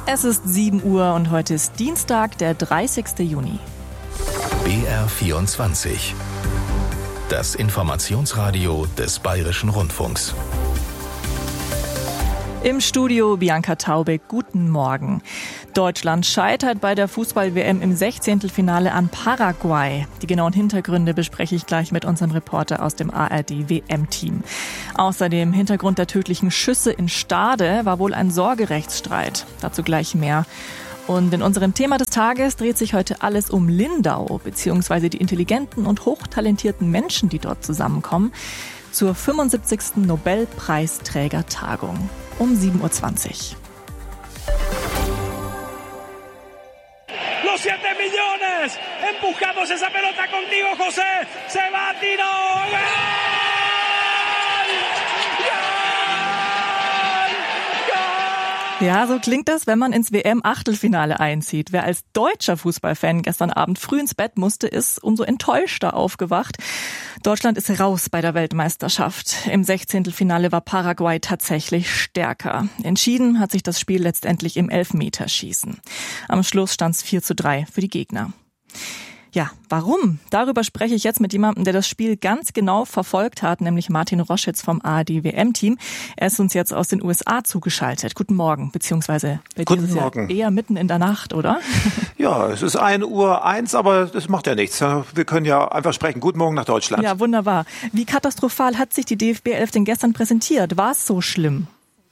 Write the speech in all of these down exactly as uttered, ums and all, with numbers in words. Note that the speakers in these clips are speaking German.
Es ist sieben Uhr und heute ist Dienstag, der dreißigsten Juni. B R vierundzwanzig. Das Informationsradio des Bayerischen Rundfunks. Im Studio Bianca Taube, guten Morgen. Deutschland scheitert bei der Fußball-W M im Sechzehntelfinale an Paraguay. Die genauen Hintergründe bespreche ich gleich mit unserem Reporter aus dem A R D-W M-Team. Außerdem Hintergrund der tödlichen Schüsse in Stade war wohl ein Sorgerechtsstreit. Dazu gleich mehr. Und in unserem Thema des Tages dreht sich heute alles um Lindau, beziehungsweise die intelligenten und hochtalentierten Menschen, die dort zusammenkommen, zur fünfundsiebzigsten Nobelpreisträgertagung um sieben Uhr zwanzig. Los siete millones, empujamos esa pelota contigo, José, se va, tiro, ¡gol! Ja, so klingt das, wenn man ins W M-Achtelfinale einzieht. Wer als deutscher Fußballfan gestern Abend früh ins Bett musste, ist umso enttäuschter aufgewacht. Deutschland ist raus bei der Weltmeisterschaft. Im Sechzehntelfinale war Paraguay tatsächlich stärker. Entschieden hat sich das Spiel letztendlich im Elfmeterschießen. Am Schluss stand es vier zu drei für die Gegner. Ja, warum? Darüber spreche ich jetzt mit jemandem, der das Spiel ganz genau verfolgt hat, nämlich Martin Roschitz vom A R D-W M-Team. Er ist uns jetzt aus den U S A zugeschaltet. Guten Morgen, beziehungsweise bei dir ist es ja eher mitten in der Nacht, oder? Ja, es ist ein Uhr eins, aber das macht ja nichts. Wir können ja einfach sprechen. Guten Morgen nach Deutschland. Ja, wunderbar. Wie katastrophal hat sich die D F B elf denn gestern präsentiert? War es so schlimm?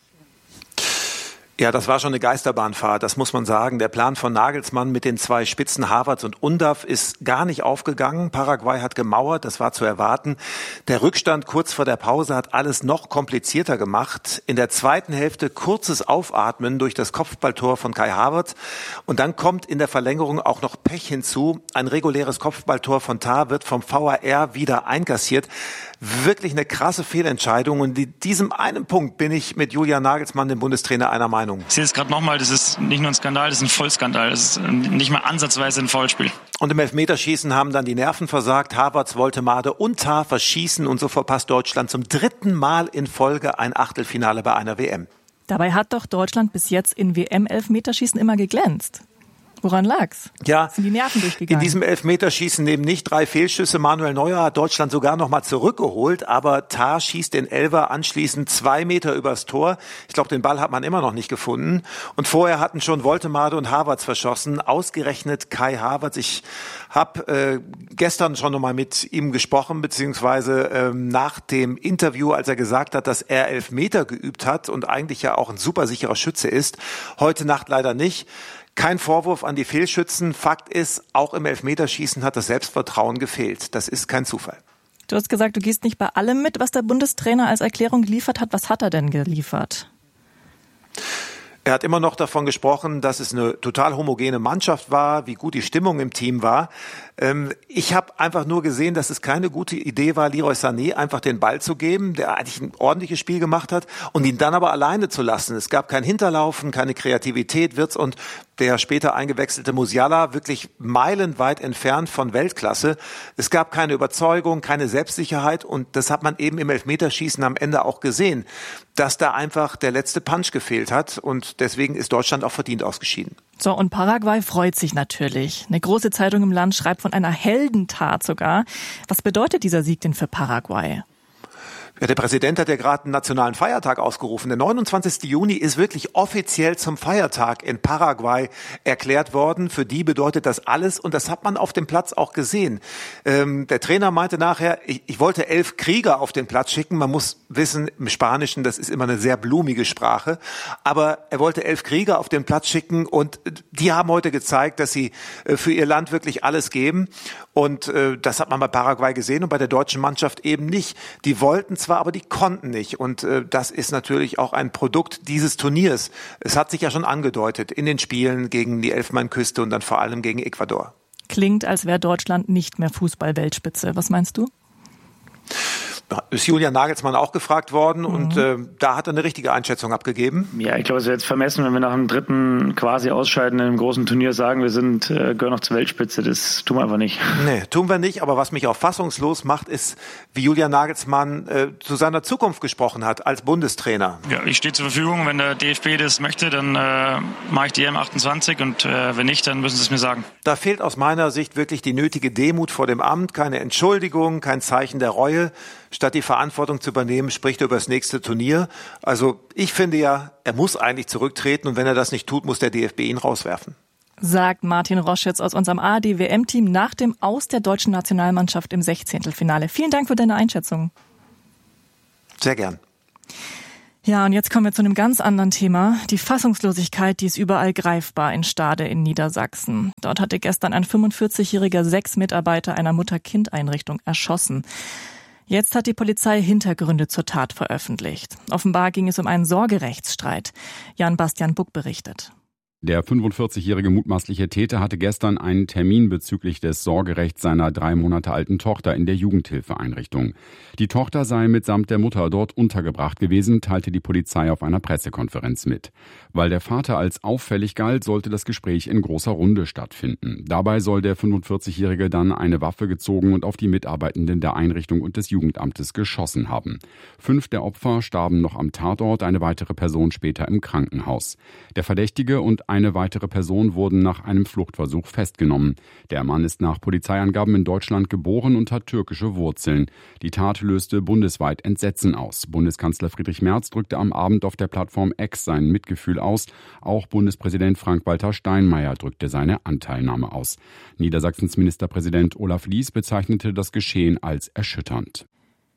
Ja, das war schon eine Geisterbahnfahrt, das muss man sagen. Der Plan von Nagelsmann mit den zwei Spitzen Havertz und Undav ist gar nicht aufgegangen. Paraguay hat gemauert, das war zu erwarten. Der Rückstand kurz vor der Pause hat alles noch komplizierter gemacht. In der zweiten Hälfte kurzes Aufatmen durch das Kopfballtor von Kai Havertz. Und dann kommt in der Verlängerung auch noch Pech hinzu. Ein reguläres Kopfballtor von Tah wird vom V A R wieder einkassiert. Wirklich eine krasse Fehlentscheidung. Und in diesem einen Punkt bin ich mit Julian Nagelsmann, dem Bundestrainer, einer Meinung. Ich sehe es gerade nochmal, das ist nicht nur ein Skandal, das ist ein Vollskandal. Das ist nicht mal ansatzweise ein Foulspiel. Und im Elfmeterschießen haben dann die Nerven versagt. Havertz, Woltemade und Tah verschießen und so verpasst Deutschland zum dritten Mal in Folge ein Achtelfinale bei einer W M. Dabei hat doch Deutschland bis jetzt in W M-Elfmeterschießen immer geglänzt. Woran lag's? Ja, sind die Nerven durchgegangen? In diesem Elfmeterschießen neben nicht drei Fehlschüsse. Manuel Neuer hat Deutschland sogar noch mal zurückgeholt, aber Tah schießt den Elfer anschließend zwei Meter übers Tor. Ich glaube, den Ball hat man immer noch nicht gefunden. Und vorher hatten schon Woltemade und Havertz verschossen. Ausgerechnet Kai Havertz. Ich habe äh, gestern schon noch mal mit ihm gesprochen, beziehungsweise ähm, nach dem Interview, als er gesagt hat, dass er Elfmeter geübt hat und eigentlich ja auch ein super sicherer Schütze ist. Heute Nacht leider nicht. Kein Vorwurf an die Fehlschützen. Fakt ist, auch im Elfmeterschießen hat das Selbstvertrauen gefehlt. Das ist kein Zufall. Du hast gesagt, du gehst nicht bei allem mit, was der Bundestrainer als Erklärung geliefert hat. Was hat er denn geliefert? Er hat immer noch davon gesprochen, dass es eine total homogene Mannschaft war, wie gut die Stimmung im Team war. Ich habe einfach nur gesehen, dass es keine gute Idee war, Leroy Sané einfach den Ball zu geben, der eigentlich ein ordentliches Spiel gemacht hat, und ihn dann aber alleine zu lassen. Es gab kein Hinterlaufen, keine Kreativität. Wirtz und der später eingewechselte Musiala wirklich meilenweit entfernt von Weltklasse. Es gab keine Überzeugung, keine Selbstsicherheit, und das hat man eben im Elfmeterschießen am Ende auch gesehen, dass da einfach der letzte Punch gefehlt hat, und deswegen ist Deutschland auch verdient ausgeschieden. So, und Paraguay freut sich natürlich. Eine große Zeitung im Land schreibt von einer Heldentat sogar. Was bedeutet dieser Sieg denn für Paraguay? Ja, der Präsident hat ja gerade einen nationalen Feiertag ausgerufen. Der neunundzwanzigsten Juni ist wirklich offiziell zum Feiertag in Paraguay erklärt worden. Für die bedeutet das alles, und das hat man auf dem Platz auch gesehen. Ähm, der Trainer meinte nachher, ich, ich wollte elf Krieger auf den Platz schicken. Man muss wissen, im Spanischen, das ist immer eine sehr blumige Sprache. Aber er wollte elf Krieger auf den Platz schicken, und die haben heute gezeigt, dass sie äh, für ihr Land wirklich alles geben. Und äh, das hat man bei Paraguay gesehen und bei der deutschen Mannschaft eben nicht. Die wollten zwar, aber die konnten nicht. Und äh, das ist natürlich auch ein Produkt dieses Turniers. Es hat sich ja schon angedeutet in den Spielen gegen die Elfenbeinküste und dann vor allem gegen Ecuador. Klingt, als wäre Deutschland nicht mehr Fußball-Weltspitze. Was meinst du? ist Julian Nagelsmann auch gefragt worden mhm. und äh, da hat er eine richtige Einschätzung abgegeben. Ja, ich glaube, es wäre jetzt vermessen, wenn wir nach dem dritten quasi Ausscheiden in einem großen Turnier sagen, wir sind äh, gehören noch zur Weltspitze. Das tun wir einfach nicht. Nee, tun wir nicht. Aber was mich auch fassungslos macht, ist, wie Julian Nagelsmann äh, zu seiner Zukunft gesprochen hat als Bundestrainer. Ja, ich stehe zur Verfügung. Wenn der D F B das möchte, dann äh, mache ich die E M achtundzwanzig und äh, wenn nicht, dann müssen sie es mir sagen. Da fehlt aus meiner Sicht wirklich die nötige Demut vor dem Amt, keine Entschuldigung, kein Zeichen der Reue. Statt die Verantwortung zu übernehmen, spricht er über das nächste Turnier. Also ich finde ja, er muss eigentlich zurücktreten und wenn er das nicht tut, muss der D F B ihn rauswerfen. Sagt Martin Roschitz aus unserem A R D-W M-Team nach dem Aus der deutschen Nationalmannschaft im Sechzehntelfinale. Vielen Dank für deine Einschätzung. Sehr gern. Ja, und jetzt kommen wir zu einem ganz anderen Thema. Die Fassungslosigkeit, die ist überall greifbar in Stade in Niedersachsen. Dort hatte gestern ein fünfundvierzigjähriger sechs Mitarbeiter einer Mutter-Kind-Einrichtung erschossen. Jetzt hat die Polizei Hintergründe zur Tat veröffentlicht. Offenbar ging es um einen Sorgerechtsstreit. Jan-Bastian Buck berichtet. Der fünfundvierzigjährige mutmaßliche Täter hatte gestern einen Termin bezüglich des Sorgerechts seiner drei Monate alten Tochter in der Jugendhilfeeinrichtung. Die Tochter sei mitsamt der Mutter dort untergebracht gewesen, teilte die Polizei auf einer Pressekonferenz mit. Weil der Vater als auffällig galt, sollte das Gespräch in großer Runde stattfinden. Dabei soll der fünfundvierzigjährige dann eine Waffe gezogen und auf die Mitarbeitenden der Einrichtung und des Jugendamtes geschossen haben. Fünf der Opfer starben noch am Tatort, eine weitere Person später im Krankenhaus. Der Verdächtige und eine weitere Person wurden nach einem Fluchtversuch festgenommen. Der Mann ist nach Polizeiangaben in Deutschland geboren und hat türkische Wurzeln. Die Tat löste bundesweit Entsetzen aus. Bundeskanzler Friedrich Merz drückte am Abend auf der Plattform X sein Mitgefühl aus. Auch Bundespräsident Frank-Walter Steinmeier drückte seine Anteilnahme aus. Niedersachsens Ministerpräsident Olaf Lies bezeichnete das Geschehen als erschütternd.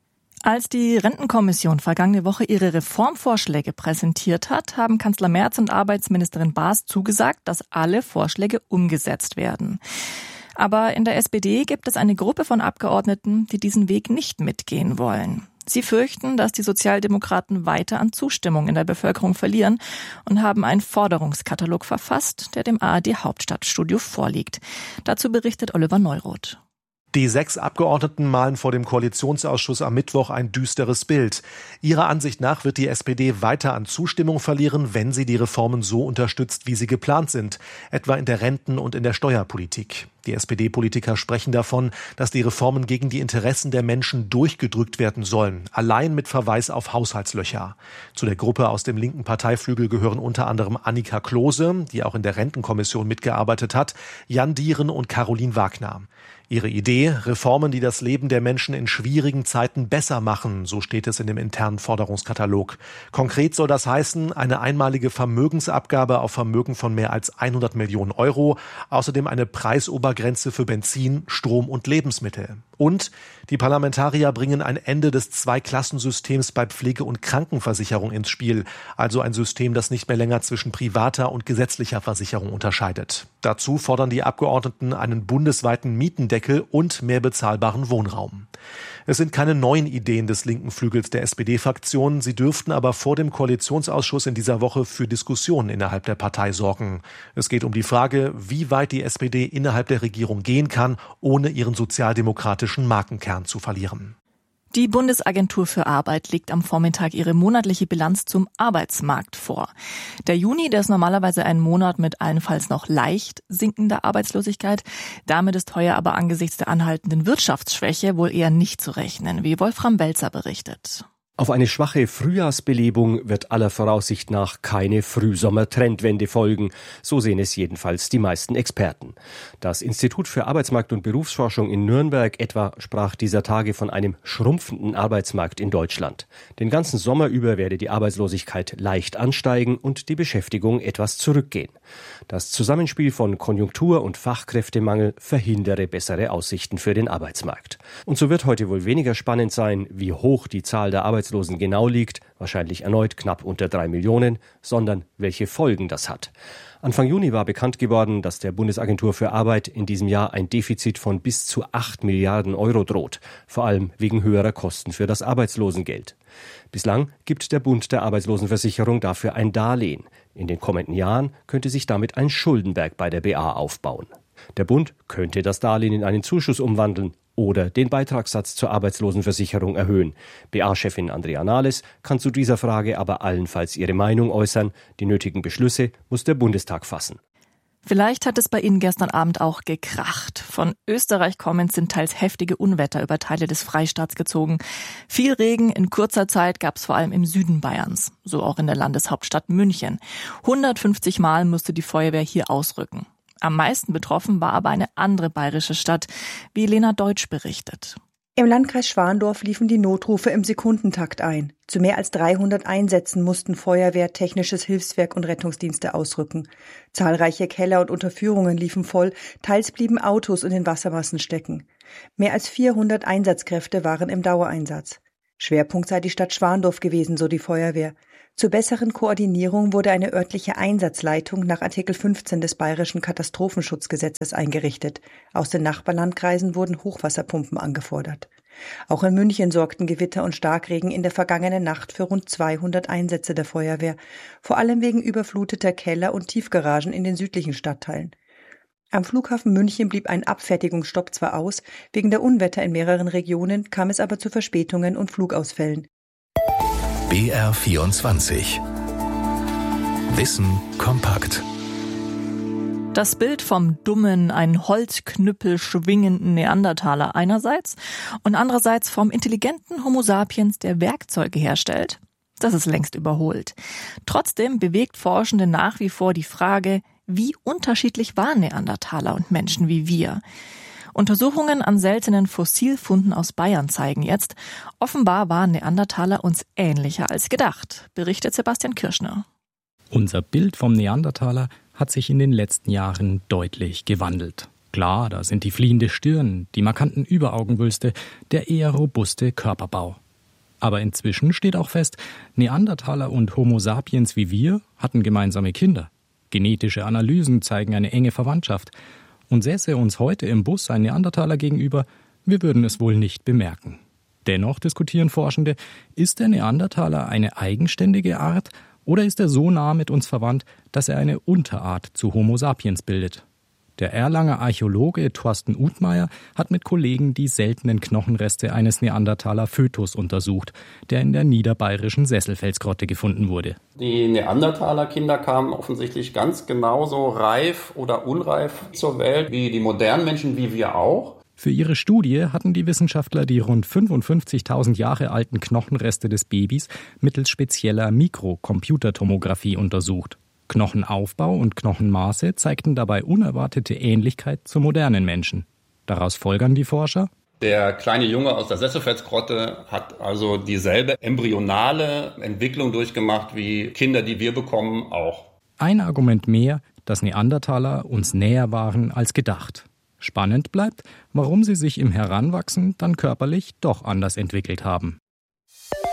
Als die Rentenkommission vergangene Woche ihre Reformvorschläge präsentiert hat, haben Kanzler Merz und Arbeitsministerin Baas zugesagt, dass alle Vorschläge umgesetzt werden. Aber in der S P D gibt es eine Gruppe von Abgeordneten, die diesen Weg nicht mitgehen wollen. Sie fürchten, dass die Sozialdemokraten weiter an Zustimmung in der Bevölkerung verlieren und haben einen Forderungskatalog verfasst, der dem A R D-Hauptstadtstudio vorliegt. Dazu berichtet Oliver Neuroth. Die sechs Abgeordneten malen vor dem Koalitionsausschuss am Mittwoch ein düsteres Bild. Ihrer Ansicht nach wird die S P D weiter an Zustimmung verlieren, wenn sie die Reformen so unterstützt, wie sie geplant sind, etwa in der Renten- und in der Steuerpolitik. Die S P D-Politiker sprechen davon, dass die Reformen gegen die Interessen der Menschen durchgedrückt werden sollen, allein mit Verweis auf Haushaltslöcher. Zu der Gruppe aus dem linken Parteiflügel gehören unter anderem Annika Klose, die auch in der Rentenkommission mitgearbeitet hat, Jan Dieren und Caroline Wagner. Ihre Idee, Reformen, die das Leben der Menschen in schwierigen Zeiten besser machen, so steht es in dem internen Forderungskatalog. Konkret soll das heißen, eine einmalige Vermögensabgabe auf Vermögen von mehr als hundert Millionen Euro, außerdem eine Preisobergrenze für Benzin, Strom und Lebensmittel. Und die Parlamentarier bringen ein Ende des Zweiklassensystems bei Pflege- und Krankenversicherung ins Spiel, also ein System, das nicht mehr länger zwischen privater und gesetzlicher Versicherung unterscheidet. Dazu fordern die Abgeordneten einen bundesweiten Mietendeckel und mehr bezahlbaren Wohnraum. Es sind keine neuen Ideen des linken Flügels der S P D-Fraktion. Sie dürften aber vor dem Koalitionsausschuss in dieser Woche für Diskussionen innerhalb der Partei sorgen. Es geht um die Frage, wie weit die S P D innerhalb der Regierung gehen kann, ohne ihren sozialdemokratischen Markenkern zu verlieren. Die Bundesagentur für Arbeit legt am Vormittag ihre monatliche Bilanz zum Arbeitsmarkt vor. Der Juni, der ist normalerweise ein Monat mit allenfalls noch leicht sinkender Arbeitslosigkeit. Damit ist heuer aber angesichts der anhaltenden Wirtschaftsschwäche wohl eher nicht zu rechnen, wie Wolfram Welzer berichtet. Auf eine schwache Frühjahrsbelebung wird aller Voraussicht nach keine Frühsommer-Trendwende folgen. So sehen es jedenfalls die meisten Experten. Das Institut für Arbeitsmarkt- und Berufsforschung in Nürnberg etwa sprach dieser Tage von einem schrumpfenden Arbeitsmarkt in Deutschland. Den ganzen Sommer über werde die Arbeitslosigkeit leicht ansteigen und die Beschäftigung etwas zurückgehen. Das Zusammenspiel von Konjunktur- und Fachkräftemangel verhindere bessere Aussichten für den Arbeitsmarkt. Und so wird heute wohl weniger spannend sein, wie hoch die Zahl der Arbeitslosen genau liegt, wahrscheinlich erneut knapp unter drei Millionen, sondern welche Folgen das hat. Anfang Juni war bekannt geworden, dass der Bundesagentur für Arbeit in diesem Jahr ein Defizit von bis zu acht Milliarden Euro droht, vor allem wegen höherer Kosten für das Arbeitslosengeld. Bislang gibt der Bund der Arbeitslosenversicherung dafür ein Darlehen. In den kommenden Jahren könnte sich damit ein Schuldenberg bei der B A aufbauen. Der Bund könnte das Darlehen in einen Zuschuss umwandeln. oder den Beitragssatz zur Arbeitslosenversicherung erhöhen. B A-Chefin Andrea Nahles kann zu dieser Frage aber allenfalls ihre Meinung äußern. Die nötigen Beschlüsse muss der Bundestag fassen. Vielleicht hat es bei Ihnen gestern Abend auch gekracht. Von Österreich kommend sind teils heftige Unwetter über Teile des Freistaats gezogen. Viel Regen in kurzer Zeit gab es vor allem im Süden Bayerns, so auch in der Landeshauptstadt München. hundertfünfzig Mal musste die Feuerwehr hier ausrücken. Am meisten betroffen war aber eine andere bayerische Stadt, wie Lena Deutsch berichtet. Im Landkreis Schwandorf liefen die Notrufe im Sekundentakt ein. Zu mehr als dreihundert Einsätzen mussten Feuerwehr, Technisches Hilfswerk und Rettungsdienste ausrücken. Zahlreiche Keller und Unterführungen liefen voll, teils blieben Autos in den Wassermassen stecken. Mehr als vierhundert Einsatzkräfte waren im Dauereinsatz. Schwerpunkt sei die Stadt Schwandorf gewesen, so die Feuerwehr. Zur besseren Koordinierung wurde eine örtliche Einsatzleitung nach Artikel fünfzehn des Bayerischen Katastrophenschutzgesetzes eingerichtet. Aus den Nachbarlandkreisen wurden Hochwasserpumpen angefordert. Auch in München sorgten Gewitter und Starkregen in der vergangenen Nacht für rund zweihundert Einsätze der Feuerwehr, vor allem wegen überfluteter Keller und Tiefgaragen in den südlichen Stadtteilen. Am Flughafen München blieb ein Abfertigungsstopp zwar aus, wegen der Unwetter in mehreren Regionen kam es aber zu Verspätungen und Flugausfällen. B R vierundzwanzig. Wissen kompakt. Das Bild vom dummen, einen Holzknüppel schwingenden Neandertaler einerseits und andererseits vom intelligenten Homo sapiens, der Werkzeuge herstellt, das ist längst überholt. Trotzdem bewegt Forschende nach wie vor die Frage, wie unterschiedlich waren Neandertaler und Menschen wie wir? Untersuchungen an seltenen Fossilfunden aus Bayern zeigen jetzt, offenbar waren Neandertaler uns ähnlicher als gedacht, berichtet Sebastian Kirschner. Unser Bild vom Neandertaler hat sich in den letzten Jahren deutlich gewandelt. Klar, da sind die fliehende Stirn, die markanten Überaugenwülste, der eher robuste Körperbau. Aber inzwischen steht auch fest, Neandertaler und Homo sapiens wie wir hatten gemeinsame Kinder. Genetische Analysen zeigen eine enge Verwandtschaft. Und säße uns heute im Bus ein Neandertaler gegenüber, wir würden es wohl nicht bemerken. Dennoch diskutieren Forschende, ist der Neandertaler eine eigenständige Art oder ist er so nah mit uns verwandt, dass er eine Unterart zu Homo sapiens bildet? Der Erlanger Archäologe Thorsten Uthmeier hat mit Kollegen die seltenen Knochenreste eines Neandertaler-Fötus untersucht, der in der niederbayerischen Sesselfelsgrotte gefunden wurde. Die Neandertaler-Kinder kamen offensichtlich ganz genauso reif oder unreif zur Welt wie die modernen Menschen, wie wir auch. Für ihre Studie hatten die Wissenschaftler die rund fünfundfünfzigtausend Jahre alten Knochenreste des Babys mittels spezieller Mikrocomputertomographie untersucht. Knochenaufbau und Knochenmaße zeigten dabei unerwartete Ähnlichkeit zu modernen Menschen. Daraus folgern die Forscher: Der kleine Junge aus der Sesselfelsgrotte hat also dieselbe embryonale Entwicklung durchgemacht wie Kinder, die wir bekommen, auch. Ein Argument mehr, dass Neandertaler uns näher waren als gedacht. Spannend bleibt, warum sie sich im Heranwachsen dann körperlich doch anders entwickelt haben.